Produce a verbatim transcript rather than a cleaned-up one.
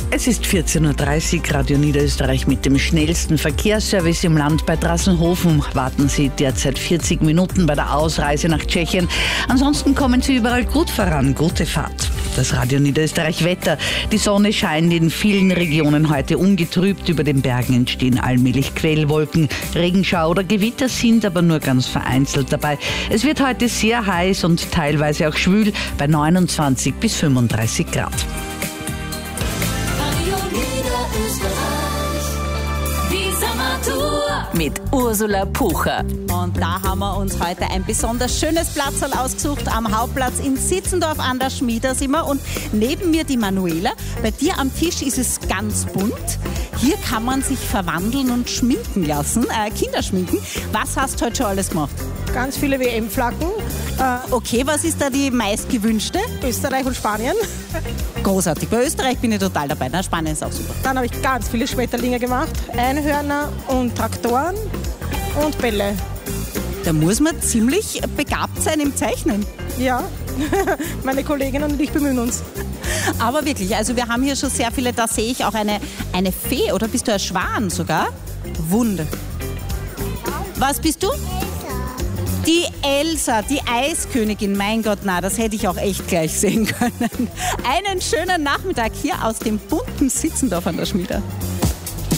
Es ist vierzehn Uhr dreißig, Radio Niederösterreich mit dem schnellsten Verkehrsservice im Land. Bei Drassenhofen warten Sie derzeit vierzig Minuten bei der Ausreise nach Tschechien. Ansonsten kommen Sie überall gut voran. Gute Fahrt. Das Radio Niederösterreich Wetter. Die Sonne scheint in vielen Regionen heute ungetrübt. Über den Bergen entstehen allmählich Quellwolken. Regenschauer oder Gewitter sind aber nur ganz vereinzelt dabei. Es wird heute sehr heiß und teilweise auch schwül bei neunundzwanzig bis fünfunddreißig Grad. Mit Ursula Pucher. Und da haben wir uns heute ein besonders schönes Platzl ausgesucht am Hauptplatz in Sitzendorf an der Schmieder sind wir. Und neben mir die Manuela. Bei dir am Tisch ist es ganz bunt. Hier kann man sich verwandeln und schminken lassen, äh, Kinder schminken. Was hast du heute schon alles gemacht? Ganz viele W M-Flaggen. Äh, okay, was ist da die meistgewünschte? Österreich und Spanien. Großartig. Bei Österreich bin ich total dabei. Na, Spanien ist auch super. Dann habe ich ganz viele Schmetterlinge gemacht. Einhörner und Traktoren und Bälle. Da muss man ziemlich begabt sein im Zeichnen. Ja, meine Kolleginnen und ich bemühen uns. Aber wirklich, also wir haben hier schon sehr viele, da sehe ich auch eine, eine Fee, oder bist du ein Schwan sogar? Wunder. Was bist du? Die Elsa, die Eiskönigin, mein Gott, na, das hätte ich auch echt gleich sehen können. Einen schönen Nachmittag hier aus dem bunten Sitzendorf an der Schmieder.